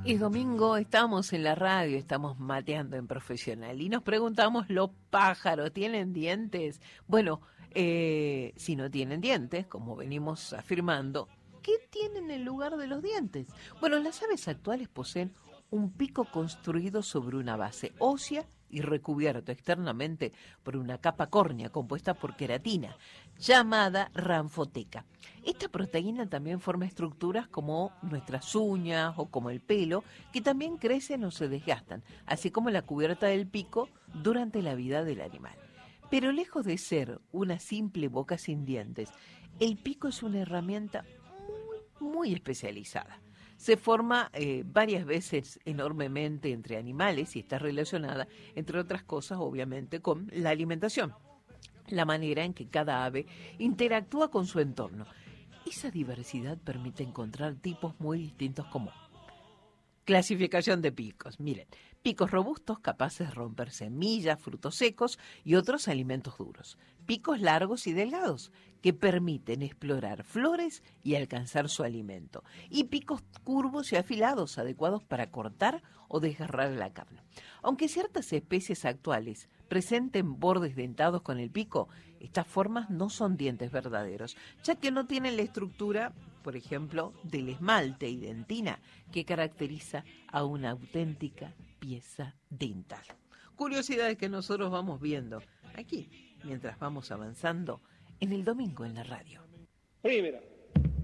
Es domingo, estamos en la radio, estamos mateando en Profesional y nos preguntamos, ¿los pájaros tienen dientes? Bueno, si no tienen dientes, como venimos afirmando, ¿qué tienen en lugar de los dientes? Bueno, las aves actuales poseen un pico construido sobre una base ósea y recubierto externamente por una capa córnea compuesta por queratina, llamada ranfoteca. Esta proteína también forma estructuras como nuestras uñas o como el pelo, que también crecen o se desgastan, así como la cubierta del pico durante la vida del animal. Pero lejos de ser una simple boca sin dientes, el pico es una herramienta muy especializada. Se forma varias veces enormemente entre animales y está relacionada, entre otras cosas, obviamente, con la alimentación, la manera en que cada ave interactúa con su entorno. Esa diversidad permite encontrar tipos muy distintos como clasificación de picos. Miren, picos robustos capaces de romper semillas, frutos secos y otros alimentos duros. Picos largos y delgados que permiten explorar flores y alcanzar su alimento. Y picos curvos y afilados adecuados para cortar o desgarrar la carne. Aunque ciertas especies actuales presenten bordes dentados con el pico, estas formas no son dientes verdaderos, ya que no tienen la estructura, por ejemplo, del esmalte y dentina que caracteriza a una auténtica pieza dental. Curiosidades que nosotros vamos viendo aquí, mientras vamos avanzando en el domingo en la radio. Primera.